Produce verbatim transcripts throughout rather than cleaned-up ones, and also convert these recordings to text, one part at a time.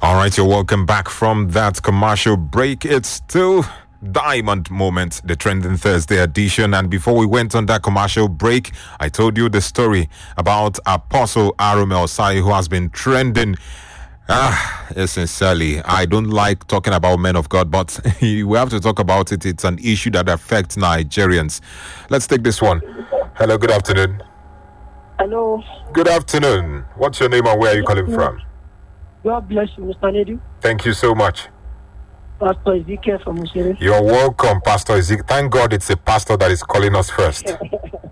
All right, you're welcome back from that commercial break. It's still Diamond Moment, the Trending Thursday edition. And before we went on that commercial break, I told you the story about Apostle Arome Osayi, who has been trending. Ah, sincerely, I don't like talking about men of God, but we have to talk about it. It's an issue that affects Nigerians. Let's take this one. Hello, good afternoon. Hello. Good afternoon. What's your name and where are you calling from? God bless you, Mister Nedu. Thank you so much. Pastor Ezekiel from Mushere. You're welcome, Pastor Ezekiel. Thank God it's a pastor that is calling us first. uh,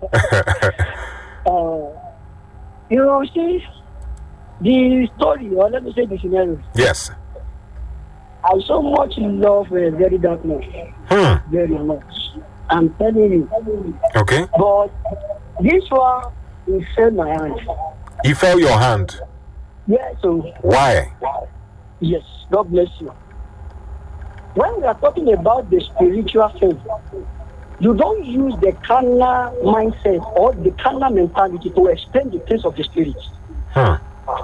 you know, see, the story, or let me say the scenario. Yes. I so much love uh, Very Darkness. Hmm. Very much. I'm telling you. Okay. But this one, he fell my hand. He fell your hand? Yes. So why? Yes. God bless you. When we are talking about the spiritual thing, you don't use the carnal mindset or the carnal mentality to explain the things of the spirit. Hmm.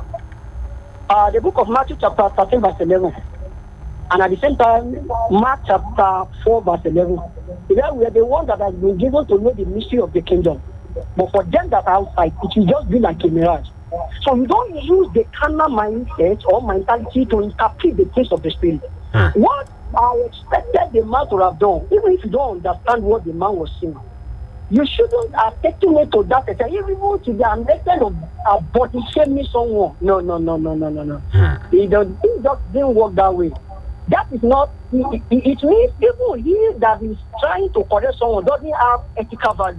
Uh, the book of Matthew chapter thirteen verse eleven, and at the same time Mark chapter four verse eleven, where we are the one that has been given to know the mystery of the kingdom. But for them that are outside, it will just be like a mirage. So you don't use the carnal mindset or mentality to interpret the things of the spirit. Hmm. What I expected the man to have done, even if you don't understand what the man was saying, you shouldn't have taken it to that extent, even to the extent of uh, body shaming someone. No, no, no, no, no, no, no. Hmm. It, does, it just didn't work that way. That is not, it, it, it means even he that is trying to correct someone doesn't have ethical value.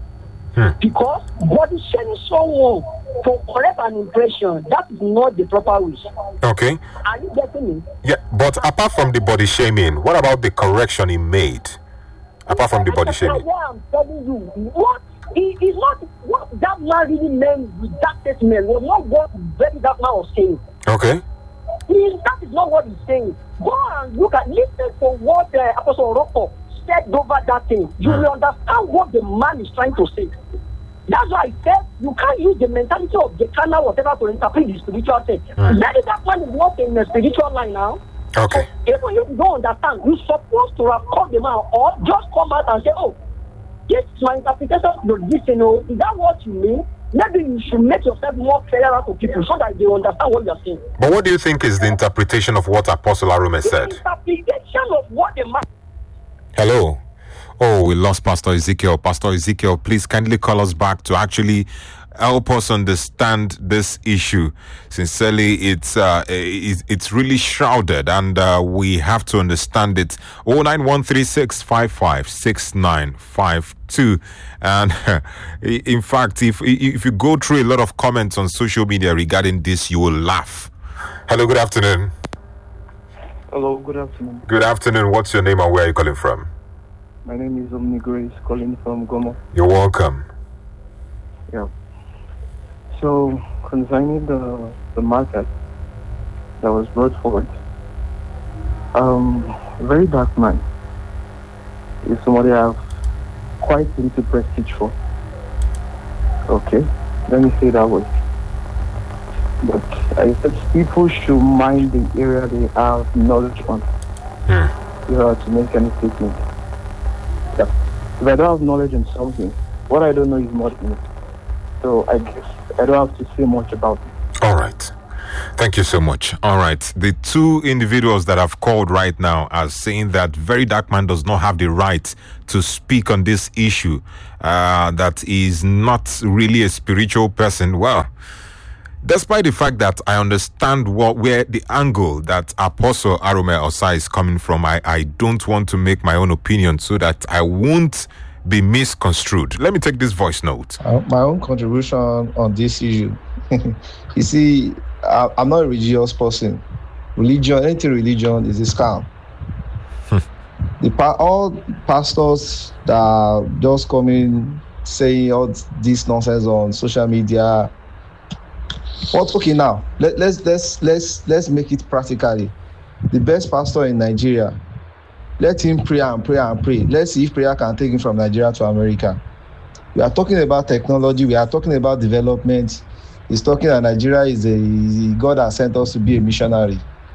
Hmm. Because body shaming someone to correct an impression, that is not the proper way. Okay. Are you getting me? Yeah, but apart from the body shaming, what about the correction he made? Apart from the body shaming. I'm telling you, what it is not what that man really meant with that statement was not what very that man was saying. Okay. He, that is not what he's saying. Go and look at, listen to what uh, Apostle Rocco said over that thing. You Hmm. will understand what the man is trying to say. That's why I said you can't use the mentality of the carnal whatever to interpret the spiritual thing. Hmm. That is that man is not in the spiritual line now. Okay. So even if you don't understand, you're supposed to have called the man or just come out and say, oh, this is my interpretation of this, you know, is that what you mean? Maybe you should make yourself more clearer to people so that they understand what you're saying. But what do you think is the interpretation of what Apostle Arome said? The interpretation of what the man... Hello. Oh, we lost Pastor Ezekiel. Pastor Ezekiel, please kindly call us back to actually help us understand this issue. Sincerely, it's uh, it's, it's really shrouded, and uh, we have to understand it. oh nine one three six five five six nine five two. And in fact, if if you go through a lot of comments on social media regarding this, you will laugh. Hello, good afternoon. Hello, good afternoon. Good afternoon. What's your name and where are you calling from? My name is Omni Grace, calling from Goma. You're welcome. Yeah. So, concerning the the market that was brought forward, um, Very Dark Man is somebody I have quite little prestige for. Okay, let me say that way. But I said people should mind the area they have knowledge on. Hmm. You have to make any statement. Yeah. If I don't have knowledge on something, what I don't know is not in it. So I guess I don't have to say much about it. All right. Thank you so much. All right. The two individuals that have called right now are saying that Very Dark Man does not have the right to speak on this issue, uh, that is not really a spiritual person. Well, despite the fact that I understand what where the angle that Apostle Arome Osayi is coming from, I, I don't want to make my own opinion so that I won't be misconstrued. Let me take this voice note. Uh, my own contribution on this issue. You see, I, I'm not a religious person. Religion, anything religion is a scam. the pa- all pastors that are just coming saying all this nonsense on social media. What? Okay, now let, let's let's let's let's make it practically. The best pastor in Nigeria, let him pray and pray and pray. Let's see if prayer can take him from Nigeria to America. We are talking about technology. We are talking about development. He's talking that Nigeria is a God has sent us to be a missionary.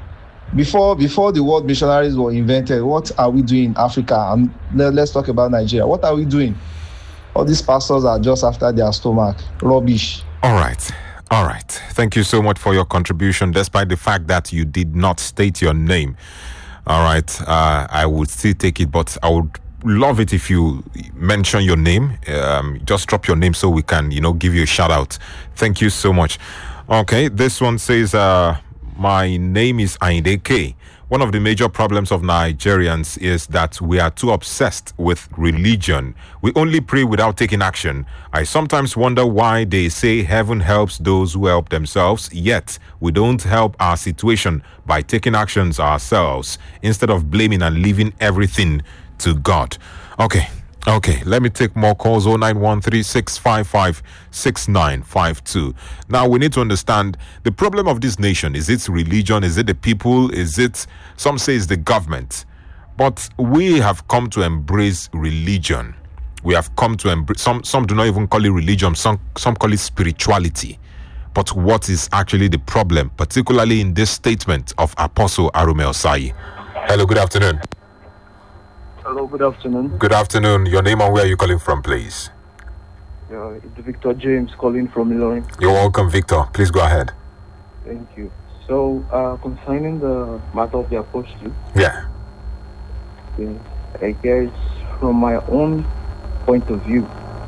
before before the word missionaries were invented, what are we doing in Africa? And let's talk about Nigeria. What are we doing? All these pastors are just after their stomach. Rubbish. All right. All right. Thank you so much for your contribution, despite the fact that you did not state your name. All right. Uh, I would still take it, but I would love it if you mention your name. Um, just drop your name so we can, you know, give you a shout out. Thank you so much. Okay. This one says, uh, my name is Ainde K. One of the major problems of Nigerians is that we are too obsessed with religion. We only pray without taking action. I sometimes wonder why they say heaven helps those who help themselves, yet we don't help our situation by taking actions ourselves instead of blaming and leaving everything to God. Okay. Okay, let me take more calls. oh nine one three, six five five, six nine five two. Now, we need to understand the problem of this nation. Is it religion? Is it the people? Is it, some say it's the government? But we have come to embrace religion. We have come to embrace, some, some do not even call it religion, some, some call it spirituality. But what is actually the problem, particularly in this statement of Apostle Arume Osayi? Hello, good afternoon. Hello, good afternoon. Good afternoon. Your name and where are you calling from, please? Uh, it's Victor James calling from Ilorin. You're welcome, Victor. Please go ahead. Thank you. So, uh, concerning the matter of the apostle, Yeah. yeah, I guess from my own point of view,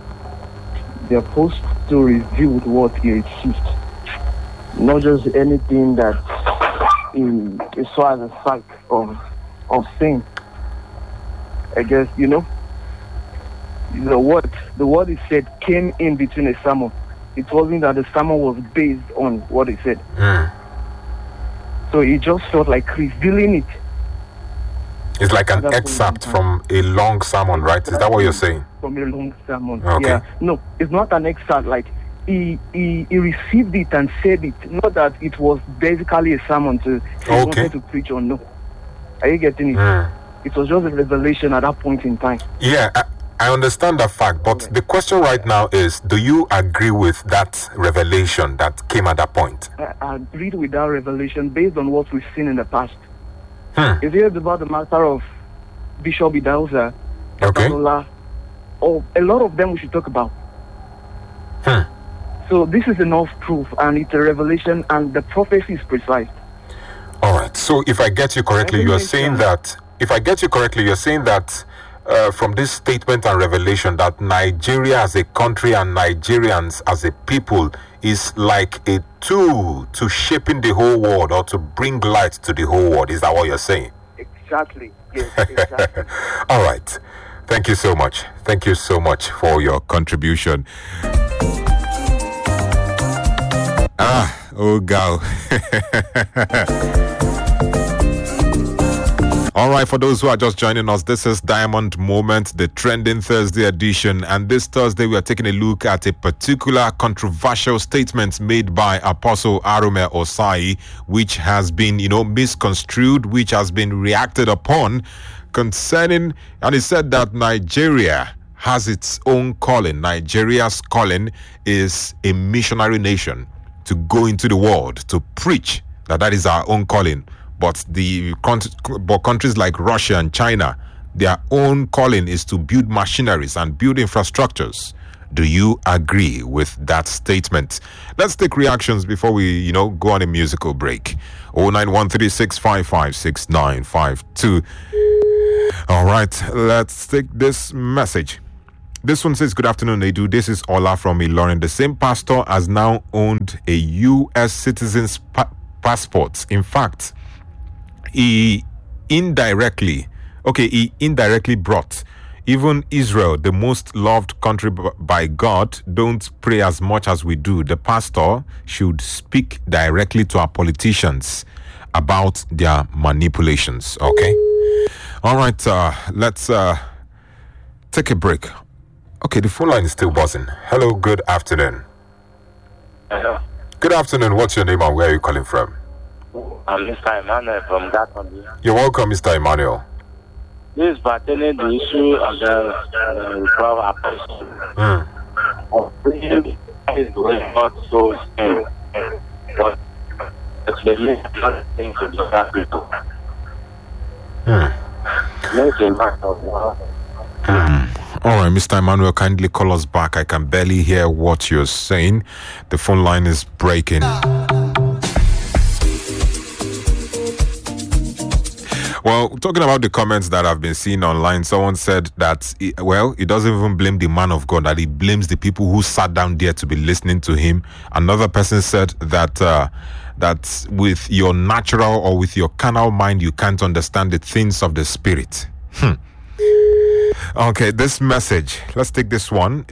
the apostle revealed what he received, not just anything that in as far as a fact of of sin. I guess, you know, the word, the word he said came in between a sermon. It wasn't that the sermon was based on what he said. Mm. So he just felt like revealing it. It's like an That's excerpt what from a long sermon, right? Is that what you're saying? From a long sermon. Okay. Yeah. No, it's not an excerpt. Like, he, he he received it and said it. Not that it was basically a sermon to he Okay. wanted to preach on. No. Are you getting it? Mm. It was just a revelation at that point in time. Yeah, I, I understand that fact, but the question right now is, do you agree with that revelation that came at that point? I, I agreed with that revelation based on what we've seen in the past. Hmm. Is it about the matter of Bishop Idauza, Okay. Babalola, or a lot of them we should talk about? Hmm. So this is enough proof, and it's a revelation, and the prophecy is precise. All right. So if I get you correctly, Every you're nation- saying that, if I get you correctly, you're saying that uh, from this statement and revelation that Nigeria as a country and Nigerians as a people is like a tool to shaping the whole world or to bring light to the whole world. Is that what you're saying? Exactly. Yes, exactly. All right. Thank you so much. Thank you so much for your contribution. Ah, oh, go. All right, for those who are just joining us, this is Diamond Moment, the Trending Thursday edition. And this Thursday, we are taking a look at a particular controversial statement made by Apostle Arume Osayi, which has been, you know, misconstrued, which has been reacted upon concerning, and he said that Nigeria has its own calling. Nigeria's calling is a missionary nation to go into the world, to preach, that that is our own calling. But the but countries like Russia and China, their own calling is to build machineries and build infrastructures. Do you agree with that statement? Let's take reactions before we, you know, go on a musical break. oh nine one three, six five five, six nine five two. All right, let's take this message. This one says, good afternoon, Edu. This is Ola from Ilorin. The same pastor has now owned a U S citizen's pa- passport. In fact, he indirectly, okay, he indirectly brought even Israel, the most loved country b- by God, don't pray as much as we do. The pastor should speak directly to our politicians about their manipulations, okay? All right, uh, let's uh, take a break. Okay, the phone line is still buzzing. Hello, good afternoon. Hello. Good afternoon. What's your name and where are you calling from? I'm Mister Emmanuel from Gatton. You're welcome, Mister Emmanuel. This is pertaining the issue of the uh, twelve apostles. Mm. I feel is not so same. But explain nothing to the other people. Hmm. Make a matter of what. Hmm. All right, Mister Emmanuel, kindly call us back. I can barely hear what you're saying. The phone line is breaking. Well, talking about the comments that I've been seeing online, someone said that, he, well, he doesn't even blame the man of God, that he blames the people who sat down there to be listening to him. Another person said that uh, that with your natural or with your carnal mind, you can't understand the things of the spirit. Hmm. Okay, this message. Let's take this one.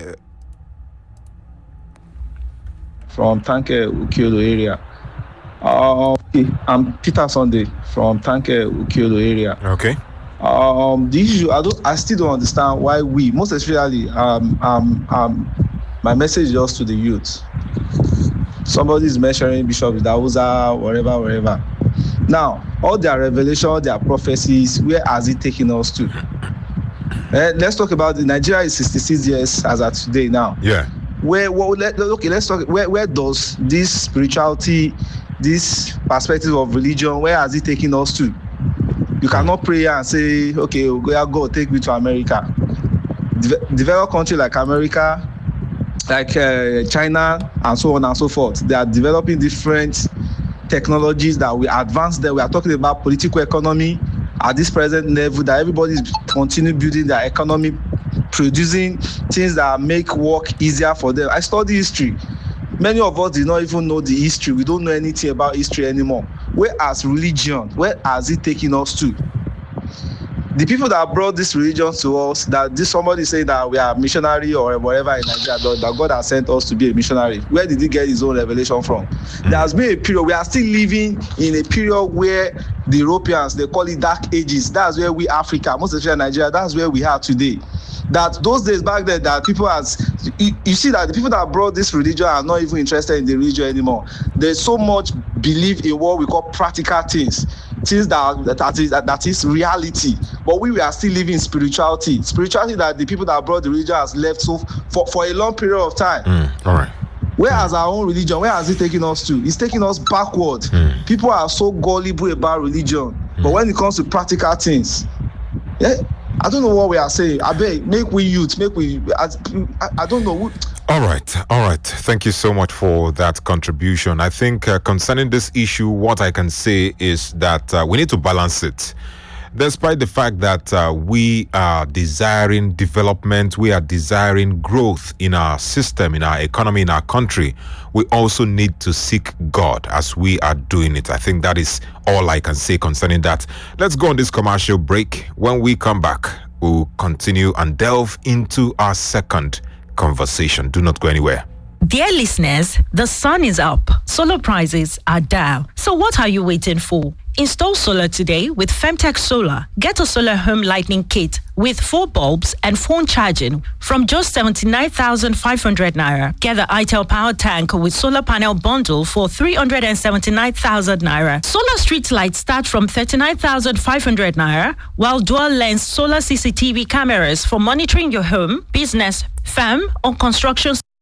From Tanke Ukiolo area. Uh, I'm Peter Sunday from Tanke Ukiolo area. Okay. Um, the issue, I don't, I still don't understand why we, most especially, um, um, um, my message is just to the youth. Somebody is mentioning Bishop Idauza, wherever, wherever. Now, all their revelation, all their prophecies, where has it taken us to? Uh, let's talk about the Nigeria is sixty-six years as at today now. Yeah. Where, well, let, okay, let's talk. Where, where does this spirituality, this perspective of religion, where has it taken us to? You cannot pray and say, okay, go, go take me to America. De- developed country like America, like uh, China, and so on and so forth. They are developing different technologies that we advance there. We are talking about political economy at this present level, that everybody is continue building their economy, producing things that make work easier for them. I study history. Many of us did not even know the history. We don't know anything about history anymore. Where has religion, where has it taken us to? The people that brought this religion to us, that this somebody saying that we are missionary or whatever in Nigeria, that God has sent us to be a missionary. Where did he get his own revelation from? Mm. There has been a period, we are still living in a period where the Europeans, they call it dark ages. That's where we Africa, most especially Nigeria, that's where we are today. That those days back then, that people has, you, you see that the people that brought this religion are not even interested in the religion anymore. There's so much belief in what we call practical things. Things that that is that, that is reality, but we, we are still living spirituality. Spirituality that the people that brought the religion has left so for, for a long period of time. Mm, all right. Where has our own religion? Where has it taken us to? It's taking us backward. Mm. People are so gullible about religion, mm. but when it comes to practical things, yeah, I don't know what we are saying. I beg, make we youth, make we. I, I don't know. All right, all right. Thank you so much for that contribution. I think uh, concerning this issue, what I can say is that uh, we need to balance it. Despite the fact that uh, we are desiring development, we are desiring growth in our system, in our economy, in our country, we also need to seek God as we are doing it. I think that is all I can say concerning that. Let's go on this commercial break. When we come back, we'll continue and delve into our second conversation. Do not go anywhere. Dear listeners, the sun is up. Solar prices are down. So what are you waiting for? Install solar today with Femtech Solar. Get a solar home lighting kit with four bulbs and phone charging from just seventy-nine thousand five hundred naira. Get the itel power tank with solar panel bundle for three hundred seventy-nine thousand naira. Solar street lights start from thirty-nine thousand five hundred naira, while dual lens solar C C T V cameras for monitoring your home, business, farm, or construction